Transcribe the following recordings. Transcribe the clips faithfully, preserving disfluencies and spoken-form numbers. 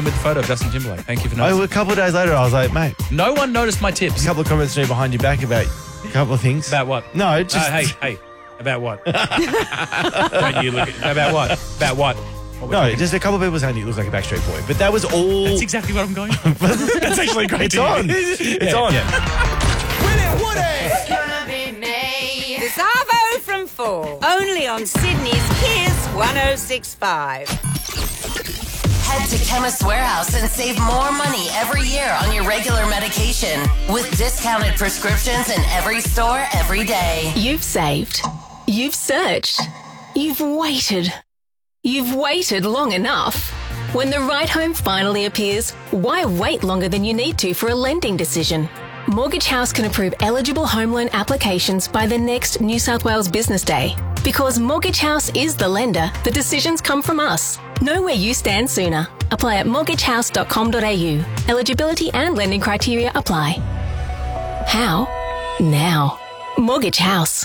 with the photo of Justin Timberlake. Thank you for I, noticing. a couple of days later, I was like, mate, No one noticed my a tips. couple of comments made behind your back about a couple of things. About what? No, just... Uh, hey, hey. About what? Don't you look at, about what? About what? what No, just a couple of people saying you look like a Backstreet Boy. But that was all... That's exactly what I'm going for. That's actually great. It's on. It's yeah, on. Yeah. Winnie Woody! It's gonna be me. The Savo from four. Only on Sydney's Kiss one oh six point five. Head to Chemist Warehouse and save more money every year on your regular medication with discounted prescriptions in every store every day. You've saved. You've searched. You've waited. You've waited long enough. When the right home finally appears, why wait longer than you need to for a lending decision? Mortgage House can approve eligible home loan applications by the next New South Wales Business Day. Because Mortgage House is the lender, the decisions come from us. Know where you stand sooner. Apply at mortgage house dot com dot a u. Eligibility and lending criteria apply. How? Now. Mortgage House.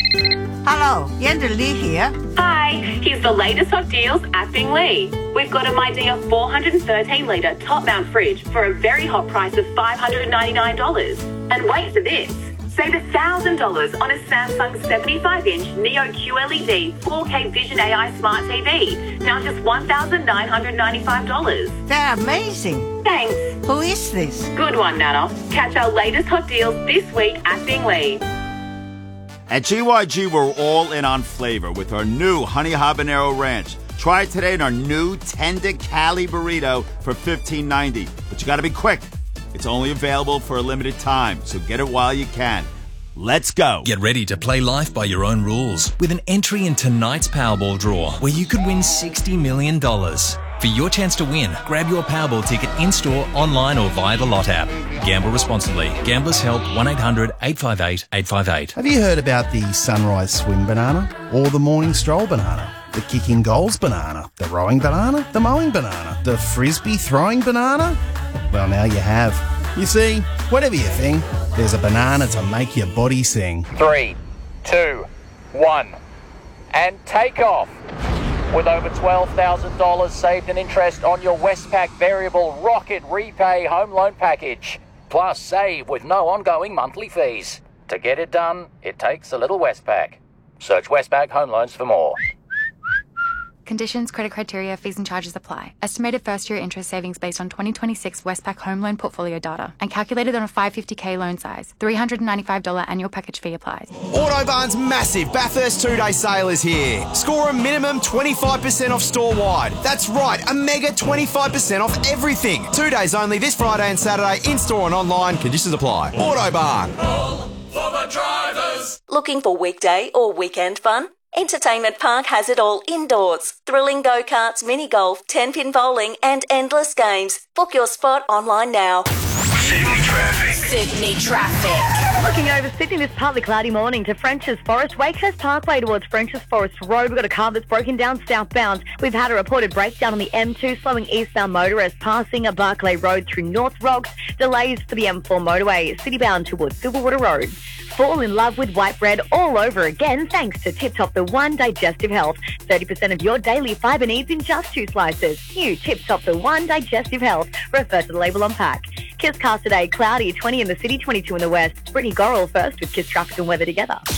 Hello, Yender Lee here. Hi, here's the latest hot deals at Binglee. We've got a MyDear four hundred thirteen litre top-mount fridge for a very hot price of five hundred ninety-nine dollars. And wait for this. Save one thousand dollars on a Samsung seventy-five inch Neo Q L E D four K Vision A I Smart T V. Now just one thousand nine hundred ninety-five dollars. They're amazing. Thanks. Who is this? Good one, Nana. Catch our latest hot deals this week at Binglee. At G Y G, we're all in on flavor with our new Honey Habanero Ranch. Try it today in our new Tender Cali Burrito for fifteen ninety. But you gotta be quick. It's only available for a limited time, so get it while you can. Let's go. Get ready to play life by your own rules with an entry in tonight's Powerball draw where you could win sixty million dollars. For your chance to win, grab your Powerball ticket in-store, online or via the Lot app. Gamble responsibly. Gamblers Help one eight hundred eight five eight eight five eight. Have you heard about the sunrise swim banana or the morning stroll banana? The kicking goals banana, the rowing banana, the mowing banana, the frisbee throwing banana? Well, now you have. You see, whatever you think, there's a banana to make your body sing. Three, two, one, and take off. With over twelve thousand dollars saved in interest on your Westpac Variable Rocket Repay Home Loan Package. Plus, save with no ongoing monthly fees. To get it done, it takes a little Westpac. Search Westpac Home Loans for more. Conditions, credit criteria, fees and charges apply. Estimated first-year interest savings based on twenty twenty-six Westpac Home Loan Portfolio data and calculated on a five hundred fifty thousand loan size. three hundred ninety-five dollars annual package fee applies. Autobarn's massive Bathurst two-day sale is here. Score a minimum twenty-five percent off store-wide. That's right, a mega twenty-five percent off everything. Two days only this Friday and Saturday, in-store and online. Conditions apply. Autobarn. All for the drivers. Looking for weekday or weekend fun? Entertainment Park has it all indoors. Thrilling go-karts, mini-golf, ten-pin bowling and endless games. Book your spot online now. Sydney traffic. Sydney traffic. Looking over Sydney this partly cloudy morning to French's Forest, Wakehurst Parkway towards French's Forest Road. We've got a car that's broken down southbound. We've had a reported breakdown on the M two, slowing eastbound motorists passing a Barclay Road through North Rocks. Delays for the M four motorway, citybound towards Silverwater Road. Fall in love with white bread all over again thanks to Tip Top The One Digestive Health. thirty percent of your daily fibre needs in just two slices. New Tip Top The One Digestive Health. Refer to the label on pack. Kiss Cast today, cloudy, twenty in the city, twenty-two in the west. Brittany Gorrell first with Kiss Traffic and Weather together.